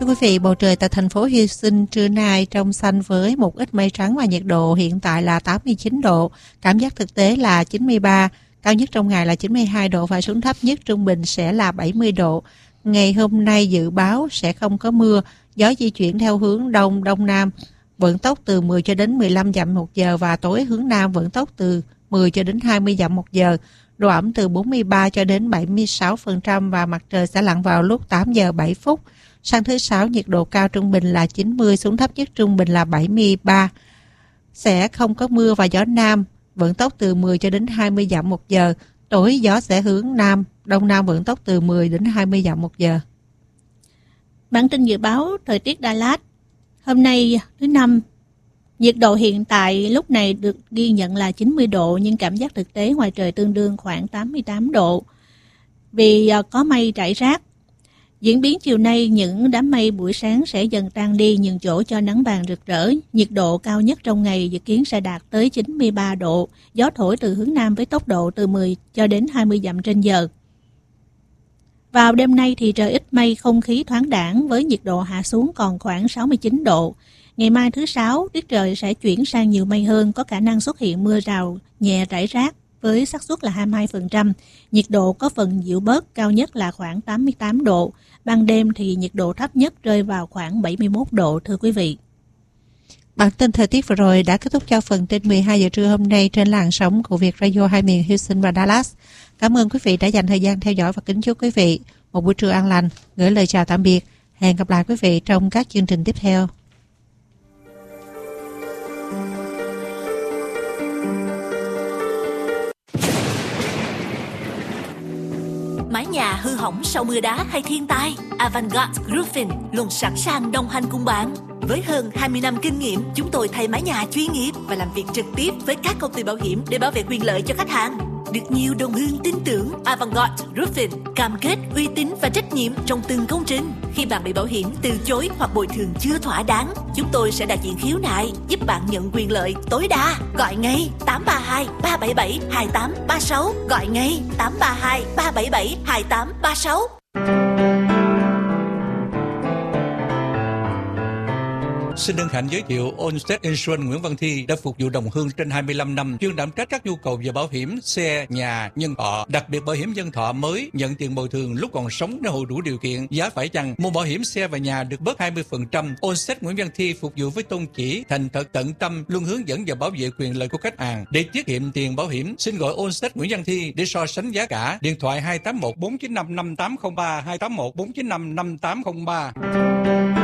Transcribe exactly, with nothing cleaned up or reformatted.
Thưa quý vị, bầu trời tại thành phố Houston trưa nay trong xanh với một ít mây trắng và nhiệt độ hiện tại là tám mươi chín độ, cảm giác thực tế là chín mươi ba, cao nhất trong ngày là chín mươi hai độ và xuống thấp nhất trung bình sẽ là bảy mươi độ. Ngày hôm nay dự báo sẽ không có mưa, gió di chuyển theo hướng đông đông nam, vận tốc từ mười cho đến mười lăm dặm một giờ và tối hướng nam vận tốc từ mười cho đến hai mươi dặm một giờ. Độ ẩm từ bốn mươi ba cho đến bảy mươi sáu phần trăm và mặt trời sẽ lặn vào lúc tám giờ bảy phút. Sang thứ Sáu, nhiệt độ cao trung bình là chín mươi, xuống thấp nhất trung bình là bảy mươi ba. Sẽ không có mưa và gió nam, vận tốc từ mười cho đến hai mươi dặm một giờ. Tối gió sẽ hướng nam, đông nam vận tốc từ mười đến hai mươi dặm một giờ. Bản tin dự báo thời tiết Đà Lạt. Hôm nay thứ Năm, nhiệt độ hiện tại lúc này được ghi nhận là chín mươi độ, nhưng cảm giác thực tế ngoài trời tương đương khoảng tám mươi tám độ. Vì có mây rải rác. Diễn biến chiều nay, những đám mây buổi sáng sẽ dần tan đi, nhường chỗ cho nắng vàng rực rỡ. Nhiệt độ cao nhất trong ngày dự kiến sẽ đạt tới chín mươi ba độ, gió thổi từ hướng nam với tốc độ từ mười cho đến hai mươi dặm trên giờ. Vào đêm nay thì trời ít mây, không khí thoáng đãng với nhiệt độ hạ xuống còn khoảng sáu mươi chín độ. Ngày mai thứ Sáu, tiết trời sẽ chuyển sang nhiều mây hơn, có khả năng xuất hiện mưa rào nhẹ rải rác với xác suất là hai mươi hai phần trăm. Nhiệt độ có phần dịu bớt, cao nhất là khoảng tám mươi tám độ. Ban đêm thì nhiệt độ thấp nhất rơi vào khoảng bảy mươi mốt độ, thưa quý vị. Bản tin thời tiết vừa rồi đã kết thúc cho phần tin mười hai giờ trưa hôm nay trên làn sóng của Việt Radio hai miền Houston và Dallas. Cảm ơn quý vị đã dành thời gian theo dõi và kính chúc quý vị một buổi trưa an lành. Gửi lời chào tạm biệt. Hẹn gặp lại quý vị trong các chương trình tiếp theo. Mái nhà hư hỏng sau mưa đá hay thiên tai, Avantgarde Roofing luôn sẵn sàng đồng hành cùng bạn. Với hơn hai mươi năm kinh nghiệm, chúng tôi thay mái nhà chuyên nghiệp và làm việc trực tiếp với các công ty bảo hiểm để bảo vệ quyền lợi cho khách hàng. Được nhiều đồng hương tin tưởng, Avantgarde Roofing cam kết uy tín và trách nhiệm trong từng công trình. Khi bạn bị bảo hiểm từ chối hoặc bồi thường chưa thỏa đáng, chúng tôi sẽ đại diện khiếu nại, giúp bạn nhận quyền lợi tối đa. Gọi ngay tám ba hai ba bảy bảy hai tám ba sáu, gọi ngay tám ba hai ba bảy bảy hai tám ba sáu. Xin hân hạnh giới thiệu Allstate Insurance Nguyễn Văn Thi đã phục vụ đồng hương trên hai mươi lăm năm, chuyên đảm trách các nhu cầu về bảo hiểm xe, nhà, nhân thọ, đặc biệt bảo hiểm nhân thọ mới nhận tiền bồi thường lúc còn sống nếu hội đủ điều kiện. Giá phải chăng mua bảo hiểm xe và nhà được bớt hai mươi phần trăm. Allstate Nguyễn Văn Thi phục vụ với tôn chỉ thành thật tận tâm, luôn hướng dẫn và bảo vệ quyền lợi của khách hàng. Để tiết kiệm tiền bảo hiểm, xin gọi Allstate Nguyễn Văn Thi để so sánh giá cả. Điện thoại hai tám một bốn chín năm năm tám không ba, hai tám một bốn chín năm năm tám không ba.